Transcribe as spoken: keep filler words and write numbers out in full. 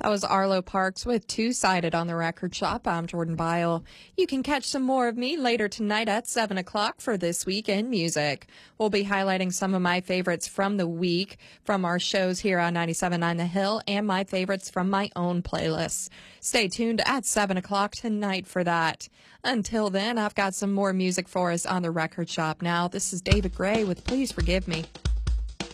That was Arlo Parks with Two-Sided on the Record Shop. I'm Jordan Byle. You can catch some more of me later tonight at seven o'clock for This Week in Music. We'll be highlighting some of my favorites from the week from our shows here on ninety-seven point nine The Hill and my favorites from my own playlists. Stay tuned at seven o'clock tonight for that. Until then, I've got some more music for us on the Record Shop now. This is David Gray with Please Forgive Me.